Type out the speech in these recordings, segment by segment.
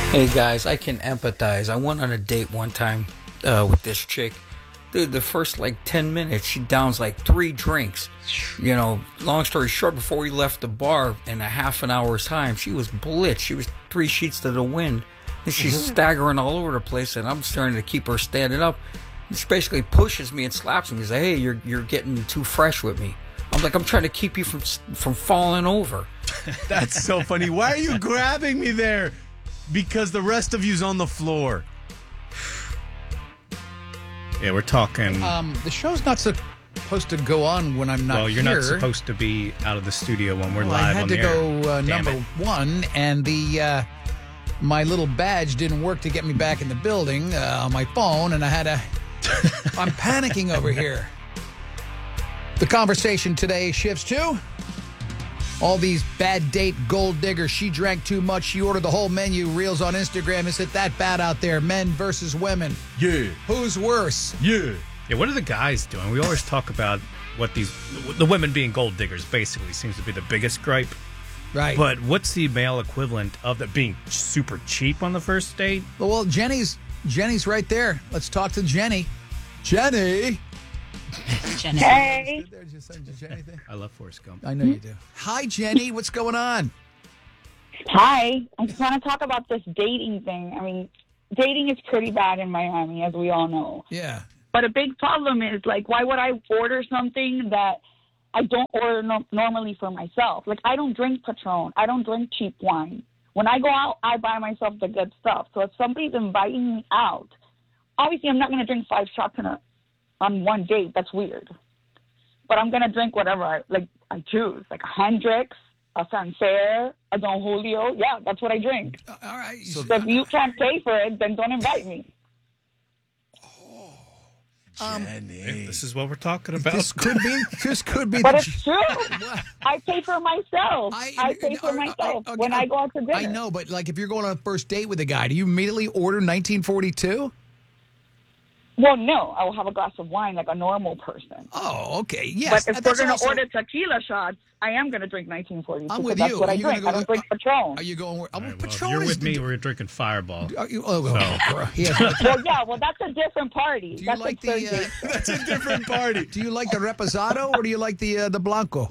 Hey guys, I can empathize. I went on a date one time with this chick. Dude, the first like 10 minutes, she downs like 3 drinks. Long story short, before we left the bar in a half an hour's time, she was blitzed. She was 3 sheets to the wind. And she's staggering all over the place, and I'm starting to keep her standing up. She basically pushes me and slaps me. He's like, hey, you're getting too fresh with me. I'm like, I'm trying to keep you from falling over. That's so funny. Why are you grabbing me there? Because the rest of you's on the floor. Yeah, we're talking. The show's not supposed to go on when I'm not here. Well, you're not supposed to be out of the studio when we're live I had on to the go air. number one, and the my little badge didn't work to get me back in the building on my phone, and I had to. I'm panicking over here. The conversation today shifts to all these bad date gold diggers. She drank too much. She ordered the whole menu. Reels on Instagram. Is it that bad out there? Men versus women. Yeah. Who's worse? Yeah. Yeah, what are the guys doing? We always talk about what the women being gold diggers basically seems to be the biggest gripe. Right. But what's the male equivalent of that being super cheap on the first date? Well, Jenny's right there. Let's talk to Jenny. Jenny. Jenny. Hey. I love Forrest Gump. I know you do. Hi, Jenny. What's going on? Hi. I just want to talk about this dating thing. I mean, dating is pretty bad in Miami, as we all know. Yeah. But a big problem is, like, why would I order something that I don't order normally for myself? Like, I don't drink Patron. I don't drink cheap wine. When I go out, I buy myself the good stuff. So if somebody's inviting me out, obviously I'm not going to drink 5 shots on one date. That's weird. But I'm going to drink whatever I choose, like a Hendrix, a Sancerre, a Don Julio. Yeah, that's what I drink. All right. So if you can't pay for it, then don't invite me. Jenny. This is what we're talking about. This could be. But it's true. I pay for myself. I pay for myself when I go out to dinner. I know, but like if you're going on a first date with a guy, do you immediately order 1942? Well, no. I will have a glass of wine like a normal person. Oh, okay. Yes. But if we're going to order tequila shots, I am going to to drink 1942. I'm with that's you. what Are I you gonna drink. go I don't drink Patron. Are you going? All right, well, Patron if you're is with me, we're drinking Fireball. Are you, Well, that's a different party. Do you That's like third the? date. That's a different party. Do you like the reposado or do you like the blanco?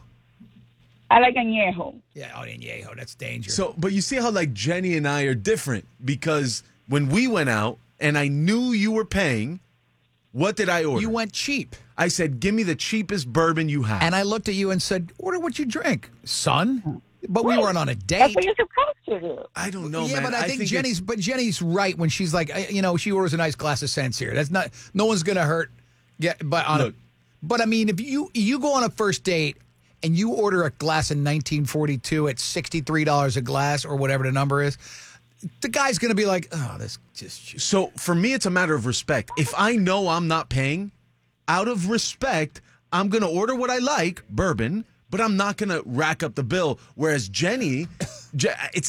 I like añejo. Yeah, añejo. That's dangerous. So, but you see how like Jenny and I are different because when we went out and I knew you were paying, what did I order? You went cheap. I said, give me the cheapest bourbon you have. And I looked at you and said, order what you drink, son. But we weren't on a date. That's what you're supposed to do. I don't know, Yeah, man. but I think it's- Jenny's right when she's like, she orders a nice glass of sense here. That's not, no one's gonna hurt. Look. But I mean, if you go on a first date and you order a glass of 1942 at $63 a glass or whatever the number is, the guy's gonna be like, oh, this just. So for me, it's a matter of respect. If I know I'm not paying, out of respect, I'm going to order what I like, bourbon, but I'm not going to rack up the bill. Whereas Jenny, it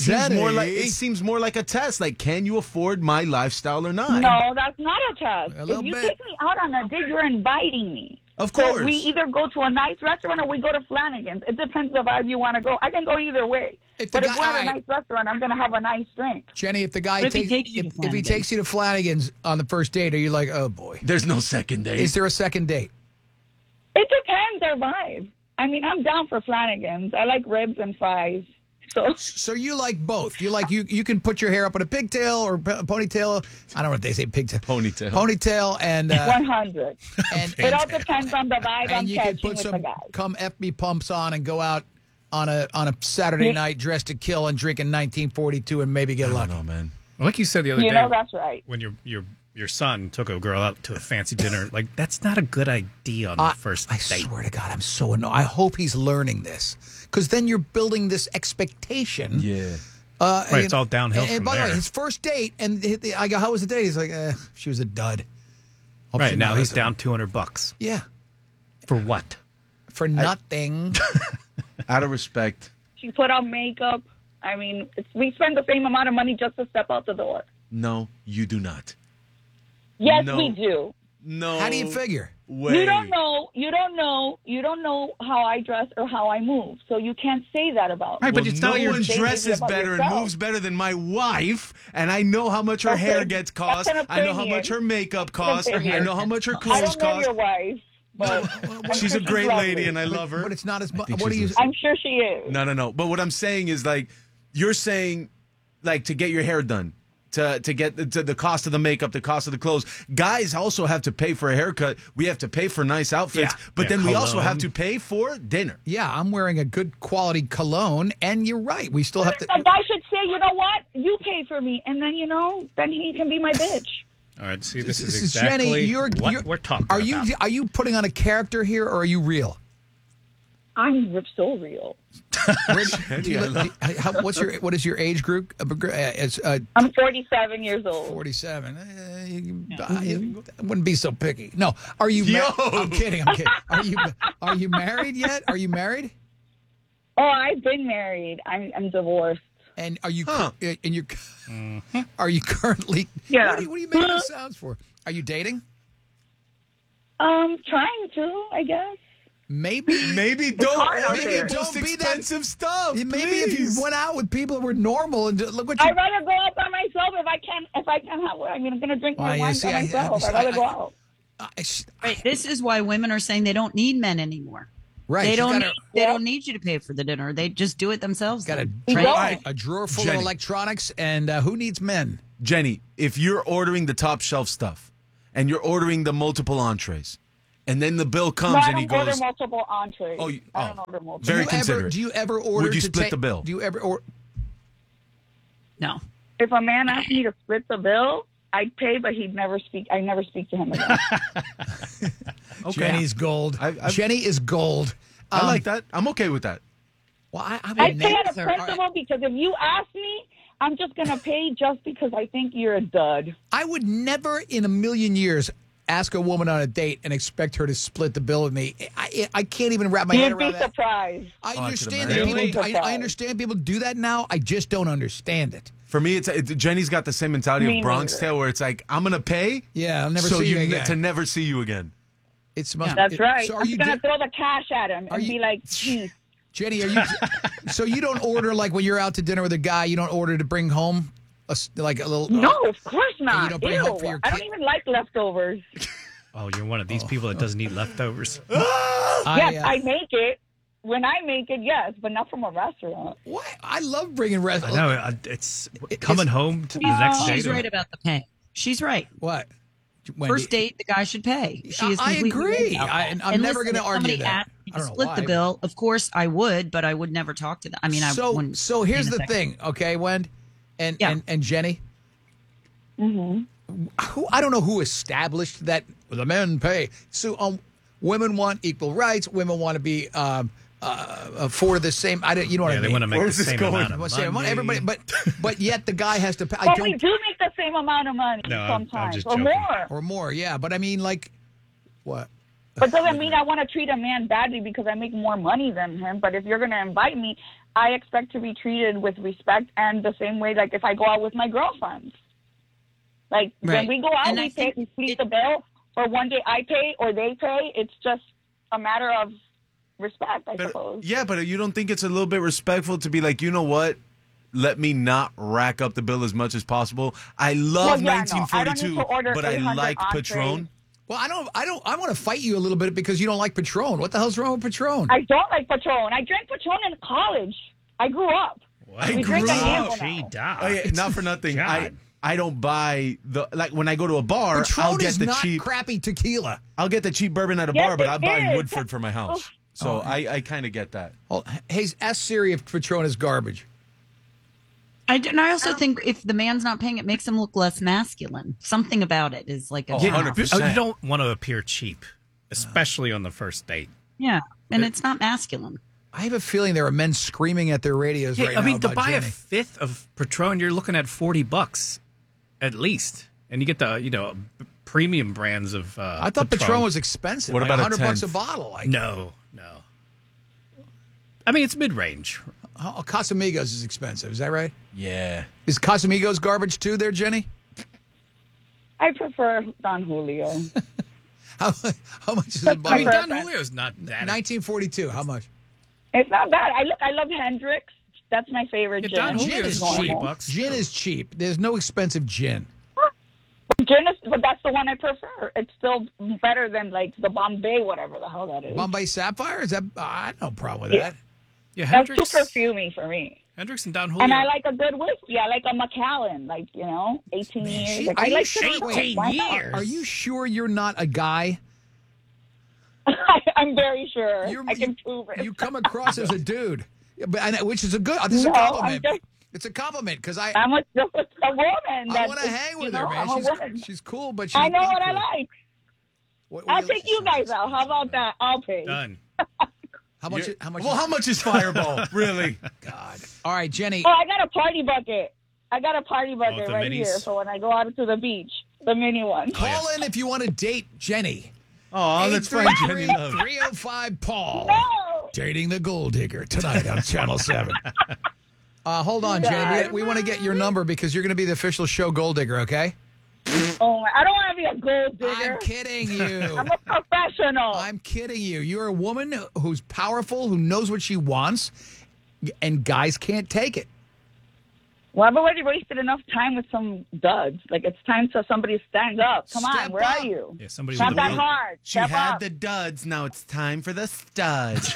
seems more like a test. Like, can you afford my lifestyle or not? No, that's not a test. A little If you bit. take me out on a date, you're inviting me. Of So course. we either go to a nice restaurant or we go to Flanagan's. It depends on how you want to go. I can go either way. If the But if guy- we're at a all right. nice restaurant, I'm going to have a nice drink. Jenny, if the guy What if he takes takes you to if he Flanagan's? takes you to Flanagan's on the first date, are you like, oh boy? There's no second date. Is there a second date? It depends their vibe. I mean, I'm down for Flanagan's. I like ribs and fries. So you like both. You like you can put your hair up in a pigtail or ponytail. I don't know what they say, pigtail. Ponytail and 100. and It all depends on the vibe I'm and you can catching put with the some guy. come FB pumps on and go out on a Saturday night dressed to kill and drinking 1942 and maybe get lucky. No, man. Like you said the other You day, know that's right. when your son took a girl out to a fancy dinner, like that's not a good idea on the first I date. swear to God, I'm so annoyed. I hope he's learning this because then you're building this expectation. Yeah. Right, it's all downhill And from by the way, there. his first date, and I go, "How was the date?" He's like, "She was a dud." Hope she Right now he's knows it. down $200 Yeah, for what? for nothing. Out of respect. She put on makeup. I mean, we spend the same amount of money just to step out the door. No, you do not. Yes, No. we do. No. How do you figure? Way. You don't know how I dress or how I move, so you can't say that about me. Right, but Well, it's no not your one Say dresses maybe about better and yourself. moves better than my wife, and I know how much her Okay, hair gets cost. that's an I know how opinion. much her makeup That's costs. an I opinion. know how much her I clothes don't know cost. your wife, but She's a great lovely. lady, and I love her. But it's not as much. think What do she's you? I'm sure she is. No. But what I'm saying is, like, you're saying, like, to get your hair done, to get to the cost of the makeup, the cost of the clothes. Guys also have to pay for a haircut. We have to pay for nice outfits, Yeah. but Yeah, then we also cologne. have to pay for dinner. Yeah, I'm wearing a good quality cologne, and you're right. We still have to. A guy should say, you know what? You pay for me, and then then he can be my bitch. All right, see, this is This exactly Jenny, you're, what we're talking are about. Are you putting on a character here, or are you real? I'm so real. What is your age group? It's I'm 47 years old. 47. I wouldn't be so picky. No, are you? I'm kidding. I'm kidding. Are you married yet? Are you married? Oh, I've been married. I'm divorced. And are you? Huh. And you're? Are you currently? Yeah. What are you making the sounds for? Are you dating? Trying to, I guess. Maybe. Maybe don't hard out order there. the most Don't be that- expensive stuff. Maybe if you please. went out with people that were normal and look what you. I'd rather go out by myself if I can have. I mean, I'm gonna drink my Well, yeah, wine see, by myself. I'd rather go out. Right. This is why women are saying they don't need men anymore. Right. They you don't. gotta- They don't need you to pay for the dinner. They just do it themselves. Got a, then. Right. Right. a drawer full Jenny. of electronics, and who needs men? Jenny, if you're ordering the top shelf stuff and you're ordering the multiple entrees, and then the bill comes No, I and he don't order goes, multiple entrees. Oh, I don't order multiple. very do you considerate. Do you ever order? Would you to split take- the bill? Do you ever or? No. If a man asked me to split the bill, I'd pay, but I never speak to him again. Okay. Jenny's gold. I've- Jenny is gold. I like that. I'm okay with that. Well, I I would pay never. out of principle because if you ask me, I'm just gonna pay just because I think you're a dud. I would never in a million years ask a woman on a date and expect her to split the bill with me. I can't even wrap my head You'd be around that. surprised. I could understand that imagine. people. Really? I understand people do that now. I just don't understand it. For me, Jenny's got the same mentality Me of Bronx neither. Tale, where it's like, I'm gonna pay, Yeah, I'll never so see you you again. to never see you again. It's That's right. So are I'm you, gonna throw the cash at him and you- be like, "Geez." Jenny? Are you? So you don't order like when you're out to dinner with a guy. You don't order to bring home like a little. No, of course not. you don't bring Ew. home for your I don't kid? even like leftovers. Oh, you're one of these people that doesn't eat leftovers. Yes, I make it. When I make it, yes, but not from a restaurant. What? I love bringing rest. I know it's coming home to the next day. She's right about the pay. She's right. What? Wendy? First date, the guy should pay. She is I completely agree. right about that. I'm And never listen, gonna if argue somebody that. asked me I to don't know split why, the bill. Of course, I would, but I would never talk to them. I mean, I wouldn't. So here's in a the second. thing, okay, Wend, and Yeah. and Jenny. Who I don't know who established that the men pay. So women want equal rights. Women want to be afforded the same. You know what Yeah, I they mean? want to make Where's the this same going? amount I of wanna say, money. everybody, but yet the guy has to pay. I But we don't do make the same amount of money No, I'm sometimes, just or joking. more. or more, yeah. But I mean, like, what? But doesn't mean I want to treat a man badly because I make more money than him. But if you're going to invite me, I expect to be treated with respect and the same way, like if I go out with my girlfriends. Like when Right. we go out, And I we pay, think we split the bill, or one day I pay or they pay. It's just a matter of respect, I suppose. Yeah, but you don't think it's a little bit respectful to be like, you know what? Let me not rack up the bill as much as possible. I love Well, yeah, no, I don't need 1942, to order but I 800 like entrees. Patron. Well, I want to fight you a little bit because you don't like Patron. What the hell's wrong with Patron? I don't like Patron. I drank Patron in college. I grew up. I We drink grew a up. handle She now. died. Oh, yeah, not for nothing. God. I don't buy like when I go to a bar, Patron I'll get is the not cheap. crappy tequila. I'll get the cheap bourbon at a Yes, bar, but it I buy is. Woodford for my house. So I kind of get that. Oh, hey, ask Siri if Patron is garbage. And I also think if the man's not paying, it makes him look less masculine. Something about it is like a Oh, turn 100%. off. You don't want to appear cheap, especially on the first date. Yeah, and it's not masculine. I have a feeling there are men screaming at their radios right now. I mean, to about buy a Jenny. fifth of Patron, you're looking at $40 at least, and you get the premium brands of. I thought Patron was expensive. What like about a $100 a tenth? bottle? Like, no. I mean, it's mid range. oh, Casamigos is expensive. Is that right? Yeah. Is Casamigos garbage too? There, Jenny. I prefer Don Julio. How much is a I bottle? mean, my Don preference. Julio's not that. 1942. How much? It's not bad. I love Hendrix. That's my favorite Yeah, gin. Don Gin Julio's is $40 cheap. bucks. Gin is cheap. There's no expensive gin. Gin is, but that's the one I prefer. It's still better than like the Bombay, whatever the hell that is. Bombay Sapphire? Is that? I have no problem with that. Yeah, That's Hendrix, too perfumey for me. Hendrix and Don Julio. And I like a good whiskey. I like a Macallan, like 18 years. Like, I like Wait, Why not? Are you sure you're not a guy? I'm very sure. You're- I can prove it. You come across as a dude, yeah, which is a good. This is a No, compliment. I'm just- It's a compliment because I I'm just a woman. I want to hang with her, man. I'm a woman. She's cool, but she's I know not what I cool. like. What I'll do take you guys out. How about that? I'll pay. Done. How much? How much? Well, how much is Fireball? Really? God. All right, Jenny. Oh, I got a party bucket. I got a party bucket the right minis? here. So when I go out to the beach, the mini one. Call in if you want to date Jenny. Oh, let's find Jenny Love. 305 Paul. No. Dating the Gold Digger tonight on Channel 7. Hold on, Jenny. God. We want to get your number because you're going to be the official show Gold Digger, okay? Oh my! I don't want to be a gold digger. I'm kidding you. I'm a professional. I'm kidding you. You're a woman who's powerful, who knows what she wants, and guys can't take it. Well, I've already wasted enough time with some duds. Like, it's time for somebody to stand up. Come Step on, where up. are you? Yeah, somebody Not with a that wheel. hard. She Step had up. the duds. Now it's time for the studs.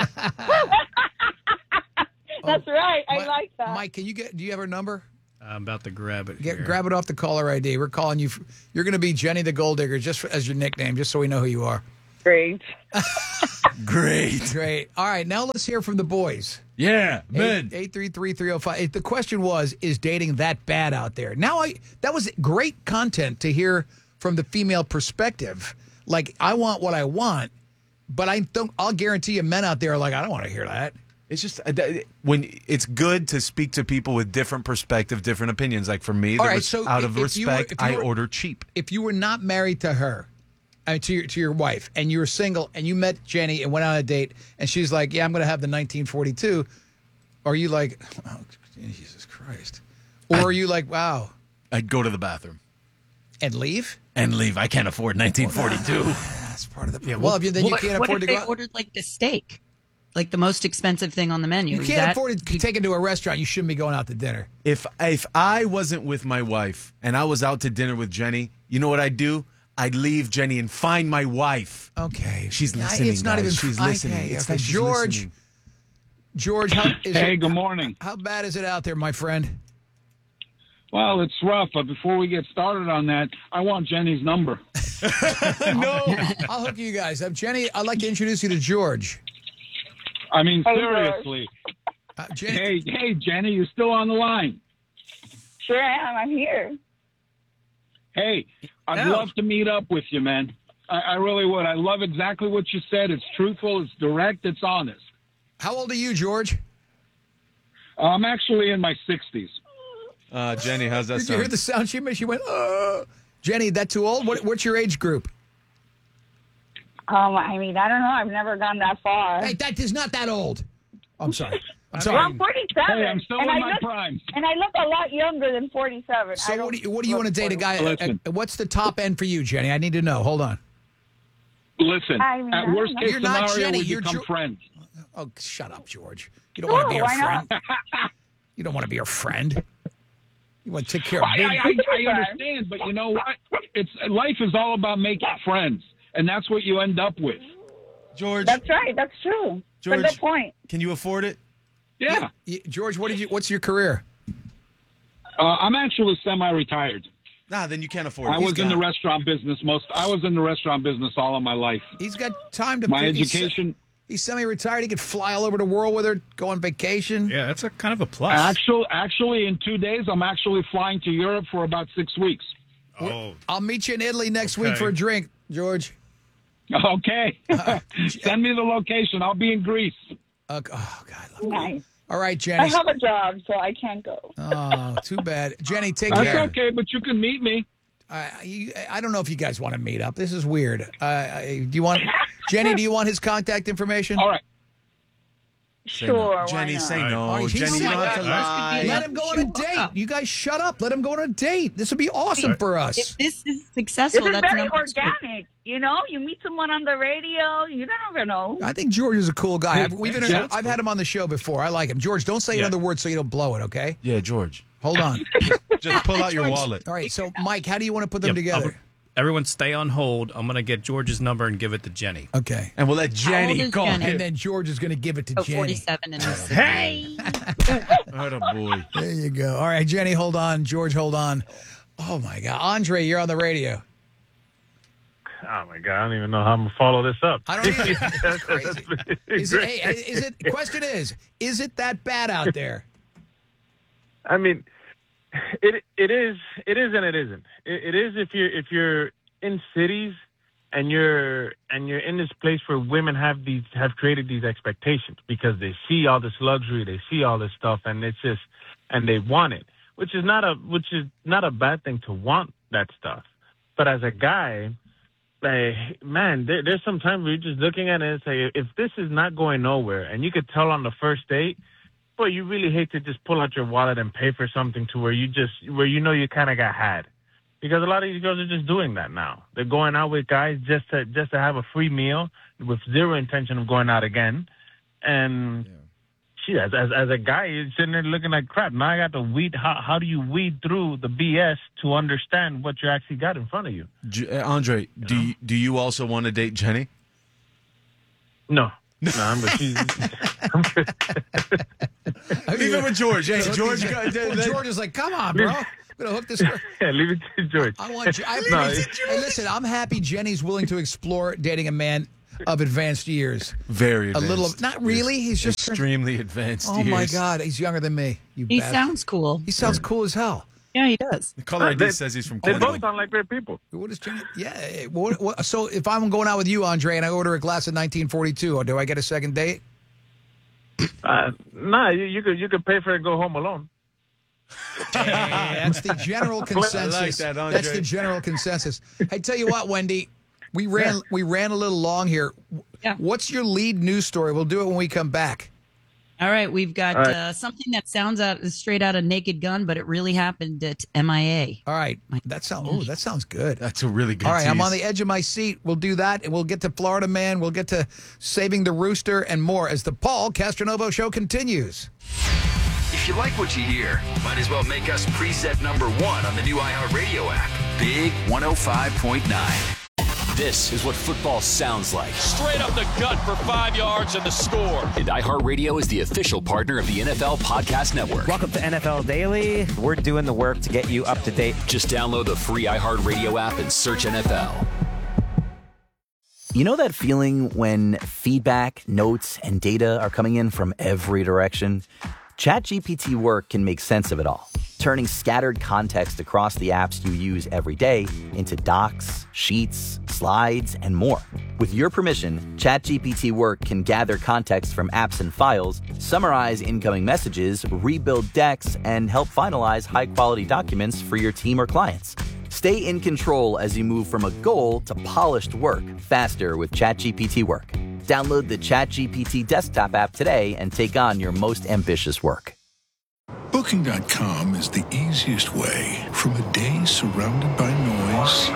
That's right. I Mi- like that. Mike, do you have her number? I'm about to grab it here. Grab it off the caller ID. We're calling you. You're going to be Jenny the Gold Digger just as your nickname, just so we know who you are. Great. Great. Great. All right, now let's hear from the boys. Yeah, men. 833-305. The question was, is dating that bad out there? That was great content to hear from the female perspective. Like, I want what I want, but I'll guarantee you men out there are like, I don't want to hear that. It's just when it's good to speak to people with different perspective, different opinions. Like for me, All right, so out of if you were- respect, if you I were- order cheap. If you were not married to her, to your wife, and you were single, and you met Jenny and went on a date, and she's like, yeah, I'm going to have the 1942, are you like, oh, Jesus Christ? Or are you like, wow, I'd go to the bathroom and leave? and leave. I can't afford 1942. That's part of the problem. Well, then you can't What afford if to they go out. ordered like the steak, like the most expensive thing on the menu? You Is can't that- afford to take it to a restaurant. You shouldn't be going out to dinner. If I wasn't with my wife and I was out to dinner with Jenny, you know what I'd do? I'd leave Jenny and find my wife. Okay. She's Nah, listening, It's not guys. even. She's okay, listening. It's okay. like she's George. listening. George, Hey, good morning. How bad is it out there, my friend? Well, it's rough, but before we get started on that, I want Jenny's number. I'll hook you guys up. Jenny, I'd like to introduce you to George. I mean, Hey, seriously. Jenny, Hey, Jenny, you still on the line? Sure am. I'm here. Hey, I'd No. love to meet up with you, man. I really would. I love exactly what you said. It's truthful, it's direct, it's honest. how old are you, George? I'm actually in my 60s. Jenny, how's that Did you hear the sound she made? She went, Jenny, that too old? What's your age group? I mean, I don't know. I've never gone that far. Hey, that is not that old. I'm sorry. I'm Well, sorry. I'm 47. Hey, I'm still and in I my look, prime. And I look a lot younger than 47. I So don't what do you want to look date a 40. guy? Listen. What's the top end for you, Jenny? I need to know. Hold on. Listen, I mean, I at don't worst know. case You're not scenario, Jenny, we you're become Jo- friends. Oh, shut up, George. You don't want to be No, her why friend. not? You don't want to be her friend. You want to take care of I, me. I understand, but you know what? Life is all about making friends, and that's what you end up with. George, That's right. That's true. It's a George. good point. can you afford it? Yeah. George, what's your career? I'm actually semi-retired. Nah, then you can't afford it. I was in the restaurant business all of my life. He's got time to My he's- education. He's semi-retired. He could fly all over the world with her, go on vacation. Yeah, that's a kind of a plus. Actually, in 2 days, I'm actually flying to Europe for about 6 weeks. Oh, I'll meet you in Italy next week Okay. for a drink, George. Okay. Send me the location. I'll be in Greece. Oh, God. I love you. Nice. All right, I Jenny. have a job, so I can't go. Oh, too bad. Jenny, take That's care. okay, but you can meet me. I don't know if you guys want to meet up. This is weird. Do you want Jenny? Do you want his contact information? All right. Sure, why Jenny, not? say no. All right, Jenny, he's you don't have to saying- lie. Let him go on a date. You guys shut up. Let him go on a date. This would be awesome for us. If this is This successful, is that's very number 2. organic. You know, you meet someone on the radio, you never know. I think George is a cool guy. I've had him on the show before. I like him. George, don't say another word so you don't blow it, okay? Yeah, George. Hold on. Just pull out your wallet. All right, so, Mike, how do you want to put them together? Everyone stay on hold. I'm going to get George's number and give it to Jenny. Okay. And we'll let old Jenny is call Jenny? him. And then George is going to give it to Oh, Jenny. 47 and he's Hey! Oh, boy. There you go. All right, Jenny, hold on. George, hold on. Oh, my God. Andre, you're on the radio. Oh my God! I don't even know how I'm gonna follow this up. I don't either. That's crazy. Question is it that bad out there? I mean, it is and it isn't. It is if you're in cities and you're in this place where women have created these expectations because they see all this luxury, they see all this stuff, and and they want it, which is not a bad thing to want that stuff. But as a guy, man, there's some times where you're just looking at it and say, if this is not going nowhere, and you could tell on the first date, boy, you really hate to just pull out your wallet and pay for something to where you kind of got had, because a lot of these girls are just doing that now. They're going out with guys just to have a free meal with zero intention of going out again, and. Shit, as a guy, you're sitting there looking like crap. Now I got to weed. How do you weed through the BS to understand what you actually got in front of you? Andre, do you also want to date Jenny? No, I'm good. Leave it with George. Hey, George. George is like, come on, bro. I'm going to hook this girl. Yeah, leave it to George. I want you. Hey, listen, I'm happy Jenny's willing to explore dating a man of advanced years. Very advanced. A little of, not really. He's just extremely advanced Oh years. my God, he's younger than me. He sounds cool. He sounds cool as hell. Yeah, he does. The caller ID says he's from They Cornwall. both sound like great people. What is Jenny? Yeah. So if I'm going out with you, Andre, and I order a glass of 1942, do I get a second date? Nah, you could pay for it and go home alone. That's the general consensus. I like that, Andre. That's the general consensus. I tell you what, Wendy, we ran a little long here. Yeah. What's your lead news story? We'll do it when we come back. All right, we've got something that sounds straight out of Naked Gun, but it really happened at MIA. All right, that sounds good. That's a really good All right, tease. I'm on the edge of my seat. We'll do that, and we'll get to Florida Man. We'll get to Saving the Rooster and more as the Paul Castronovo Show continues. If you like what you hear, might as well make us preset number 1 on the new iHeartRadio app. Big 105.9. This is what football sounds like. Straight up the gut for 5 yards and the score. And iHeartRadio is the official partner of the NFL Podcast Network. Welcome to NFL Daily. We're doing the work to get you up to date. Just download the free iHeartRadio app and search NFL. You know that feeling when feedback, notes, and data are coming in from every direction? ChatGPT Work can make sense of it all, turning scattered context across the apps you use every day into docs, sheets, slides, and more. With your permission, ChatGPT Work can gather context from apps and files, summarize incoming messages, rebuild decks, and help finalize high-quality documents for your team or clients. Stay in control as you move from a goal to polished work faster with ChatGPT Work. Download the ChatGPT desktop app today and take on your most ambitious work. Booking.com is the easiest way from a day surrounded by noise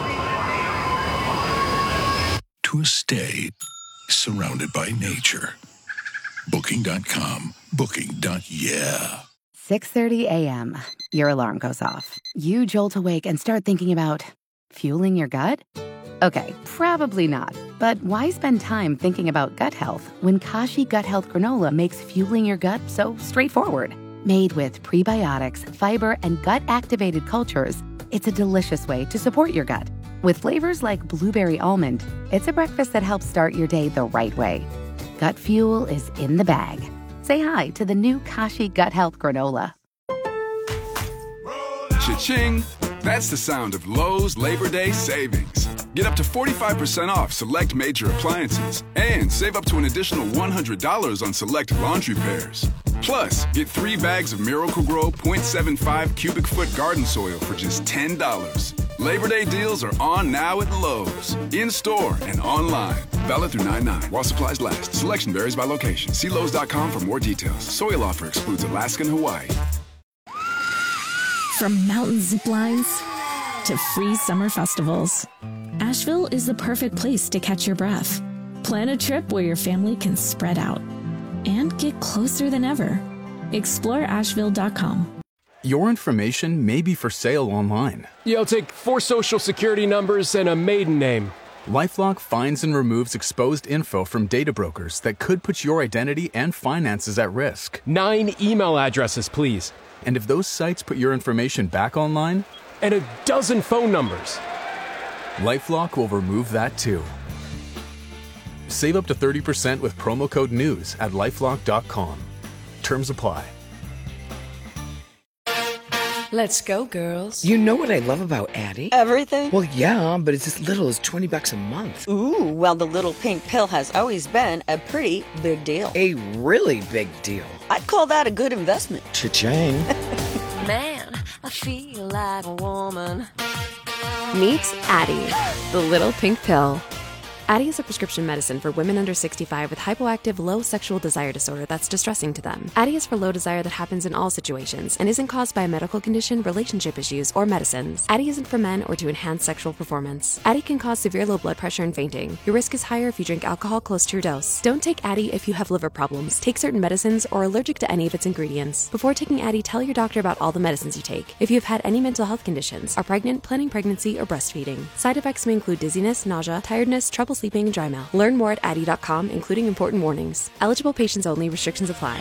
to a stay surrounded by nature. Booking.com. Booking.yeah. 6:30 a.m. Your alarm goes off. You jolt awake and start thinking about fueling your gut? Okay, probably not. But why spend time thinking about gut health when Kashi Gut Health Granola makes fueling your gut so straightforward? Made with prebiotics, fiber, and gut-activated cultures, it's a delicious way to support your gut. With flavors like blueberry almond, it's a breakfast that helps start your day the right way. Gut fuel is in the bag. Say hi to the new Kashi Gut Health Granola. Cha-ching! That's the sound of Lowe's Labor Day savings. Get up to 45% off select major appliances and save up to an additional $100 on select laundry pairs. Plus, get 3 bags of Miracle-Gro 0.75 cubic foot garden soil for just $10. Labor Day deals are on now at Lowe's. In-store and online. Valid through 9/9 while supplies last. Selection varies by location. See Lowe's.com for more details. Soil offer excludes Alaska and Hawaii. From mountain zip lines to free summer festivals, Asheville is the perfect place to catch your breath. Plan a trip where your family can spread out and get closer than ever. Explore Asheville.com. Your information may be for sale online. Yeah, I'll take 4 social security numbers and a maiden name. LifeLock finds and removes exposed info from data brokers that could put your identity and finances at risk. 9 email addresses, please. And if those sites put your information back online? And a dozen phone numbers. LifeLock will remove that too. Save up to 30% with promo code NEWS at LifeLock.com. Terms apply. Let's go, girls. You know what I love about Addie? Everything? Well, yeah, but it's as little as $20 a month. Ooh, well, the little pink pill has always been a pretty big deal. A really big deal. I'd call that a good investment. Cha-ching. Man, I feel like a woman. Meet Addie, the little pink pill. Addie is a prescription medicine for women under 65 with hypoactive low sexual desire disorder that's distressing to them. Addie is for low desire that happens in all situations and isn't caused by a medical condition, relationship issues, or medicines. Addie isn't for men or to enhance sexual performance. Addie can cause severe low blood pressure and fainting. Your risk is higher if you drink alcohol close to your dose. Don't take Addie if you have liver problems, take certain medicines, or are allergic to any of its ingredients. Before taking Addie, tell your doctor about all the medicines you take. If you have had any mental health conditions, are pregnant, planning pregnancy, or breastfeeding. Side effects may include dizziness, nausea, tiredness, trouble sleeping, and dry mouth. Learn more at Addie.com, including important warnings. Eligible patients only. Restrictions apply.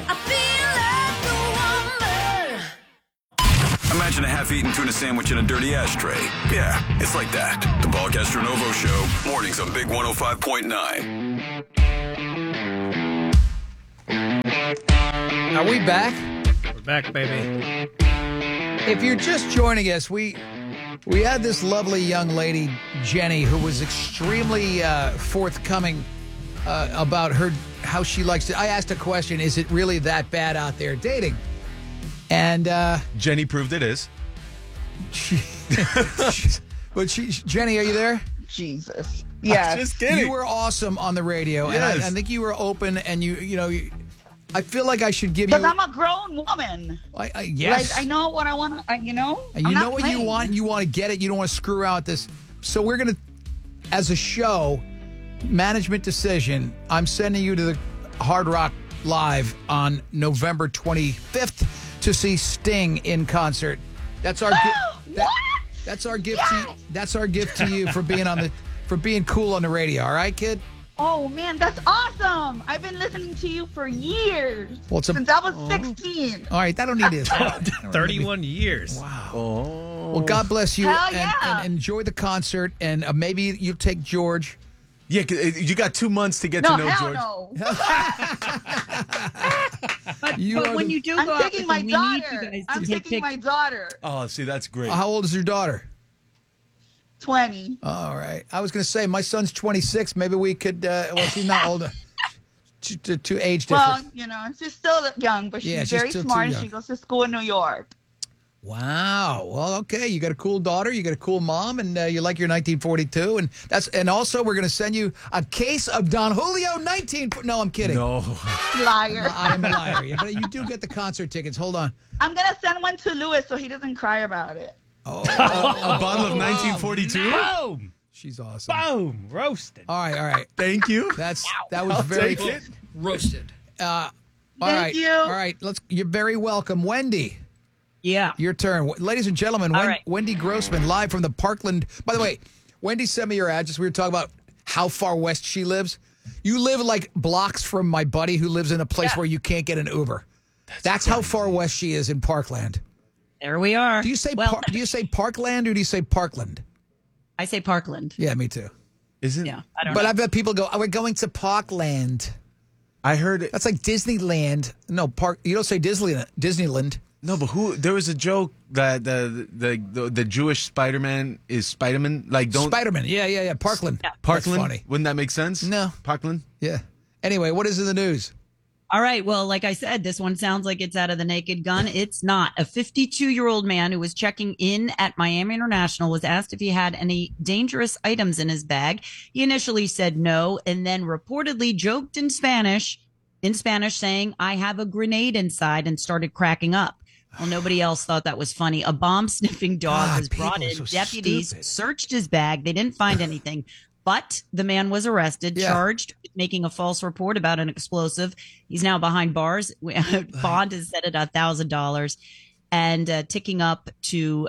Imagine a half-eaten tuna sandwich in a dirty ashtray. Yeah, it's like that. The Paul Castronovo Show, mornings on Big 105.9. Are we back? We're back, baby. If you're just joining us, we had this lovely young lady, Jenny, who was extremely forthcoming about how she likes to. I asked a question: is it really that bad out there dating? And Jenny proved it is. Jenny, are you there? Jesus. Yes. Just kidding. You were awesome on the radio, Yes. and I think you were open, and you know. I feel like I should give you. Because I'm a grown woman. Yes. Like, I know what I want to, you know? And you know what you want. You want to get it. You don't want to screw around with this. So we're going to, as a show, management decision, I'm sending you to the Hard Rock Live on November 25th to see Sting in concert. That's our That's our gift to you. That's our gift to you for being cool on the radio. All right, kid? Oh, man, that's awesome. I've been listening to you for years. Well, since I was 16. All right, I don't need this. 31 years. Wow. Oh. Well, God bless you. Hell yeah. And enjoy the concert. And maybe you'll take George. Yeah, you got 2 months to get to know George. No. But when you do go I'm out taking with my them, we need you daughter. guys to I'm take taking my daughter. Oh, see, that's great. How old is your daughter? 20. All right. I was going to say, my son's 26. Maybe we could, well, she's not old. To age difference. Well, you know, she's still young, but she's very still smart, too and young. she goes to school in New York. Wow. Well, okay. You got a cool daughter. You got a cool mom, and you like your 1942. And also we're going to send you a case of Don Julio 19. No, I'm kidding. No. Liar. I'm a liar. Yeah, but you do get the concert tickets. Hold on. I'm going to send one to Louis so he doesn't cry about it. A bottle of 1942? Boom. She's awesome. Boom. Roasted. All right. Thank you. That was I'll very take it. Roasted. All Thank right. you. All right. You're very welcome. Wendy. Yeah. Your turn. Ladies and gentlemen, All right. Wendy Grossman, live from the Parkland. By the way, Wendy sent me your address. We were talking about how far west she lives. You live like blocks from my buddy who lives in a place where you can't get an Uber. That's how far west she is in Parkland. There we are. Do you say Parkland or do you say Parkland? I say Parkland. Yeah, me too. Is it? Yeah, I don't But know. I've had people go, we're going to Parkland. I heard it. That's like Disneyland. No, You don't say Disneyland. No, but there was a joke that the Jewish Spider-Man is Spider-Man. Like, don't. Spider-Man. Yeah. Parkland. Yeah. Parkland? That's funny. Wouldn't that make sense? No. Parkland? Yeah. Anyway, what is in the news? All right. Well, like I said, this one sounds like it's out of the Naked Gun. It's not. A 52-year-old man who was checking in at Miami International was asked if he had any dangerous items in his bag. He initially said no, and then reportedly joked in Spanish, saying, "I have a grenade inside," and started cracking up. Well, nobody else thought that was funny. A bomb-sniffing dog was brought in. so Deputies stupid. searched his bag. They didn't find anything. But the man was arrested, charged with making a false report about an explosive. He's now behind bars. Bond is set at $1,000 and ticking up to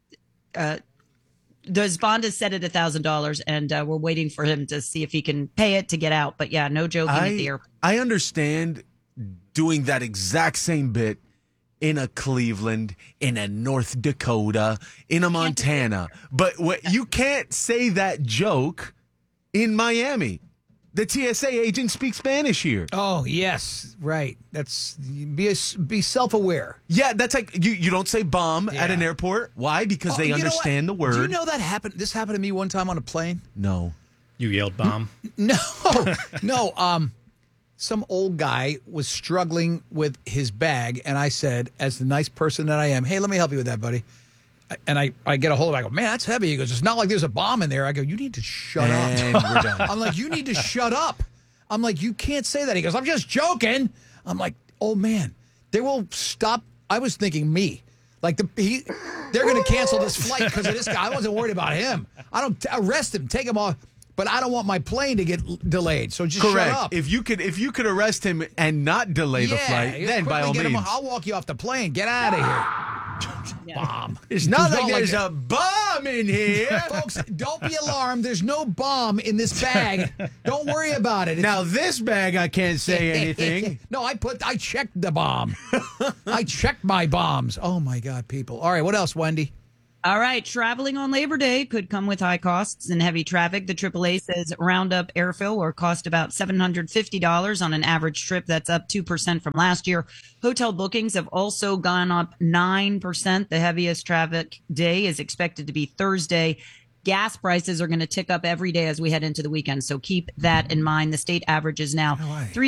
his bond is set at $1,000, and we're waiting for him to see if he can pay it to get out. But yeah, no joking at the airport. I understand doing that exact same bit in a Cleveland, in a North Dakota, in a Montana. But you can't say that joke in Miami. The TSA agent speaks Spanish here. Oh, yes. Right. That's be self-aware. Yeah, that's like you don't say bomb at an airport. Why? Because they understand the word. Do you know that happened? This happened to me one time on a plane. No. You yelled bomb? No. Some old guy was struggling with his bag, and I said, as the nice person that I am, "Hey, let me help you with that, buddy." And I get a hold of it. I go, "Man, that's heavy." He goes, "It's not like there's a bomb in there." I go, "You need to shut And up." we're done. I'm like, "You need to shut up." I'm like, "You can't say that." He goes, "I'm just joking." I'm like, "Oh, man, they will stop." I was thinking me. Like, they're going to cancel this flight because of this guy. I wasn't worried about him. I don't arrest him, take him off. But I don't want my plane to get delayed, so just Correct. shut up. If you could arrest him and not delay the flight, then by all means. I'll walk you off the plane. Get out of here. Bomb. It's not like there's a bomb in here. Folks, don't be alarmed. There's no bomb in this bag. Don't worry about it. Now, this bag, I can't say anything. No, I checked the bomb. I checked my bombs. Oh, my God, people. All right, what else, Wendy? All right, traveling on Labor Day could come with high costs and heavy traffic. The AAA says Roundup airfill will cost about $750 on an average trip. That's up 2% from last year. Hotel bookings have also gone up 9%. The heaviest traffic day is expected to be Thursday. Gas prices are going to tick up every day as we head into the weekend, so keep that in mind. The state average is now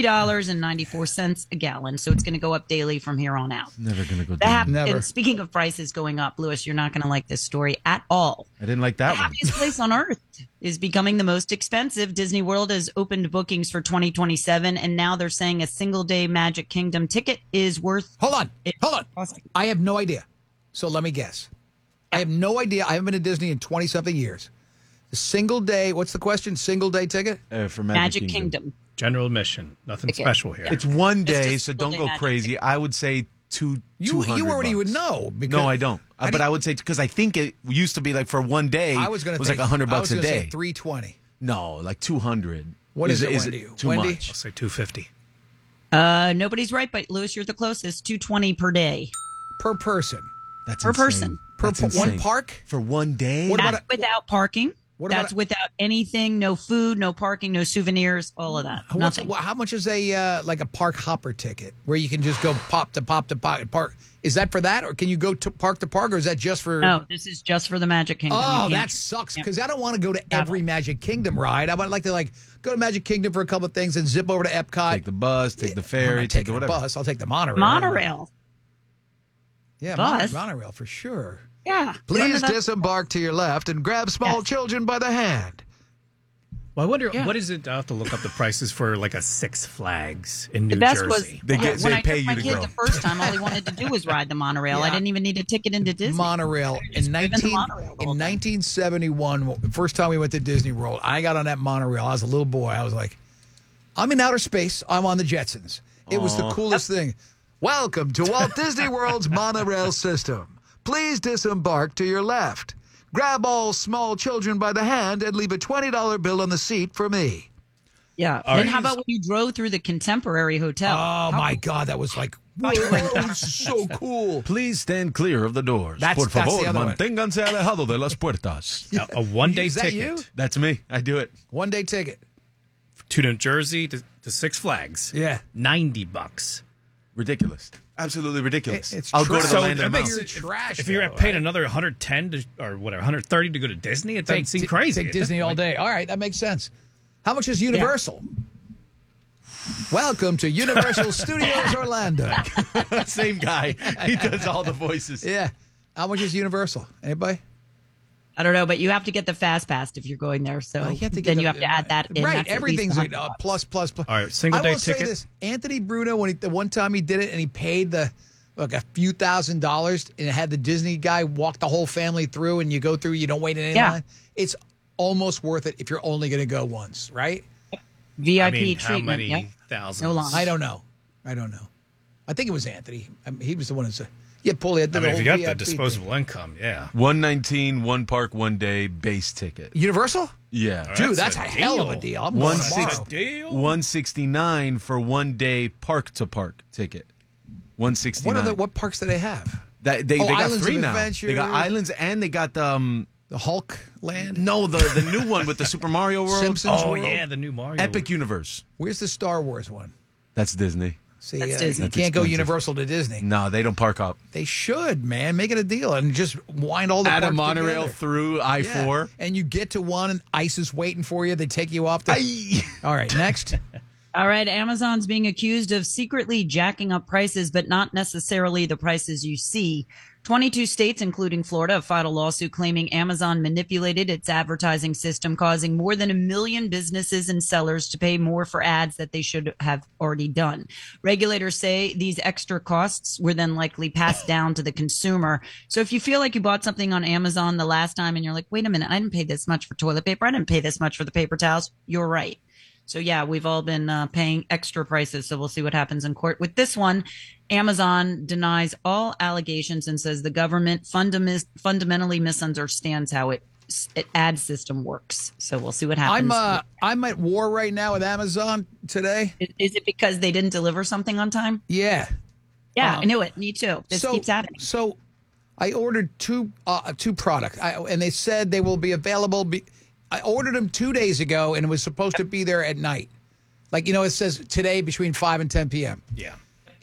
$3.94 a gallon, so it's going to go up daily from here on out. Never going to go down. And speaking of prices going up, Lewis, you're not going to like this story at all. I didn't like that The one. happiest place on earth is becoming the most expensive. Disney World has opened bookings for 2027, and now they're saying a single-day Magic Kingdom ticket is worth... Hold on. I have no idea, so let me guess. I have no idea. I haven't been to Disney in 20-something years. The single day, what's the question? Single day ticket? For Magic Kingdom. General admission. Nothing special here. It's one day, just so don't single go day crazy. Magic I would say $200. You already would know. Because No, I don't. But I would say, because I think it used to be like for one day, I was going to like $100 I was a gonna day. say $320. No, like 200. What is it, Is Wendy? it too Wendy? much? I'll say $250. Nobody's right, but Lewis, you're the closest. $220 per day. Per person. That's Per insane. person. That's One insane. park? For one day? What about That's without parking. What That's about- without anything, no food, no parking, no souvenirs, all of that. Nothing. How much is a like a park hopper ticket where you can just go pop to park? Is that for that, or can you go to park, or is that just for? No, this is just for the Magic Kingdom. Oh, You that can't- sucks because I don't want to go to every Magic Kingdom ride. I would like to go to Magic Kingdom for a couple of things and zip over to Epcot. Take the bus, take the I'm ferry, not take taking the the whatever. bus. I'll take the monorail. Monorail. Yeah, Bus. monorail for sure. Yeah. Please disembark to your left and grab small children by the hand. Well, I wonder, what is it? I'll have to look up the prices for like a Six Flags in New The best Jersey. was when I took my kid the first time, all he wanted to do was ride the monorail. I didn't even need a ticket into Disney. Monorail in 1971. First time we went to Disney World, I got on that monorail. I was a little boy. I was like, I'm in outer space. I'm on the Jetsons. It was the coolest thing. Welcome to Walt Disney World's monorail system. Please disembark to your left. Grab all small children by the hand and leave a $20 bill on the seat for me. Yeah. All Then right. how about when you drove through the Contemporary Hotel? Oh, my God. That was like, whoa, this is so cool. Please stand clear of the doors. That's Por favor, the other one. manténganse alejado de las puertas. A one-day Is that ticket you? That's me. I do it. One day ticket. to New Jersey to Six Flags. Yeah. $90. Ridiculous. Absolutely ridiculous. It's I'll go to the So land that of makes Mouse. it- trash, if you're though, paid another 110 or whatever, 130 to go to Disney, it doesn't seem crazy. Take Disney all day. All right, that makes sense. How much is Universal? Welcome to Universal Studios Orlando. Same guy. He does all the voices. Yeah. How much is Universal? Anybody? I don't know, but you have to get the fast pass if you're going there. So you have to then you have to add that in. Right, That's at everything's least plus. All right, single day I will ticket. say this: Anthony Bruno, when the one time he did it and he paid a few $1,000s and it had the Disney guy walk the whole family through, and you go through, you don't wait in any line. It's almost worth it if you're only going to go once, right? VIP treatment. How many Yep. thousands? No line. I don't know. I think it was Anthony. He was the one who said, "Yeah, Paulie." I mean, if you got the disposable income, yeah. $119, 1 park, 1 day base ticket. Universal? Yeah. Dude, that's a hell of a deal. I'm going tomorrow. $169 for 1 day park to park ticket. $169. What parks do they have? They got Islands 3 of now. Adventure. They got Islands and they got the Hulk Land. No, the new one with the Super Mario World. Simpsons Oh World. yeah, the new Mario. Epic Universe. Where's the Star Wars one? That's Disney. See, That's you Disney. can't go expensive. Universal to Disney. No, they don't park up. They should, man. Make it a deal and just wind all the Add a parks monorail together. through I-4. Yeah. And you get to one and ice is waiting for you. They take you off the... All right, next. All right, Amazon's being accused of secretly jacking up prices, but not necessarily the prices you see. 22 states, including Florida, have filed a lawsuit claiming Amazon manipulated its advertising system, causing more than 1 million businesses and sellers to pay more for ads that they should have already done. Regulators say these extra costs were then likely passed down to the consumer. So if you feel like you bought something on Amazon the last time and you're like, wait a minute, I didn't pay this much for toilet paper, I didn't pay this much for the paper towels, you're right. So, yeah, we've all been paying extra prices. So we'll see what happens in court. With this one, Amazon denies all allegations and says the government fundamentally misunderstands how it ad system works. So we'll see what happens. I'm at war right now with Amazon today. Is it because they didn't deliver something on time? Yeah. Yeah, I knew it. Me too. This keeps happening. So I ordered two products, and they said they will be available. I ordered them 2 days ago, and it was supposed to be there at night. Like, it says today between 5 and 10 p.m. Yeah.